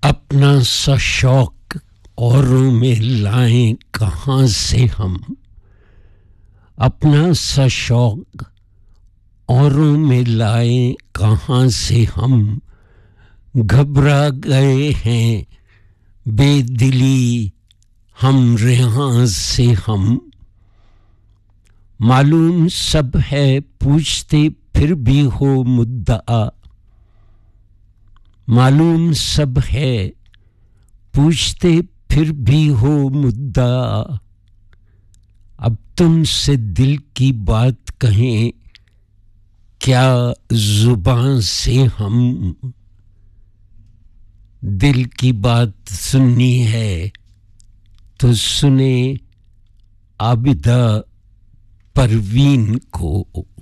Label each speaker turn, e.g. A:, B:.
A: अपना सा शौक औरों में लाएं कहाँ से हम, अपना सा शौक औरों में लाएं कहाँ से हम, घबरा गए हैं बेदिली हम रेहां से हम। मालूम सब है पूछते फिर भी हो मुद्दा, मालूम सब है पूछते फिर भी हो मुद्दा। अब तुमसे दिल की बात कहें क्या जुबान से हम, दिल की बात सुननी है तो सुने आबिदा परवीन को।